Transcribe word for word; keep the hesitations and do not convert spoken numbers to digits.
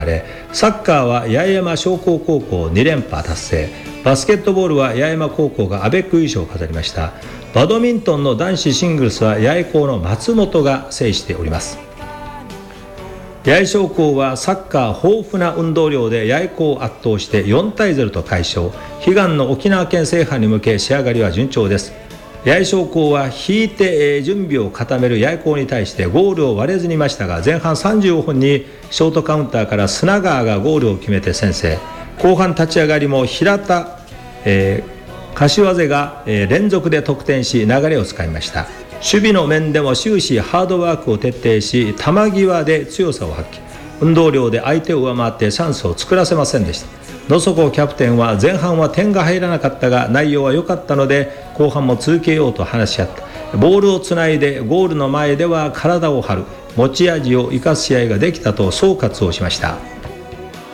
サッカーは八重山商工高校に連覇達成、バスケットボールは八重山高校がアベック優勝を飾りました。バドミントンの男子シングルスは八重高の松本が制しております。八重商工はサッカー豊富な運動量で八重高を圧倒してよんたいゼロと快勝、悲願の沖縄県制覇に向け仕上がりは順調です。八重商工は引いて準備を固める八重高に対してゴールを割れずにいましたが、前半さんじゅうごふんにショートカウンターから砂川がゴールを決めて先制、後半立ち上がりも平田、えー、柏瀬が、えー、連続で得点し流れをつかみました。守備の面でも終始ハードワークを徹底し、球際で強さを発揮、運動量で相手を上回ってチャンスを作らせませんでした。野底キャプテンは前半は点が入らなかったが内容は良かったので後半も続けようと話し合った。ボールをつないでゴールの前では体を張る、持ち味を生かす試合ができたと総括をしました。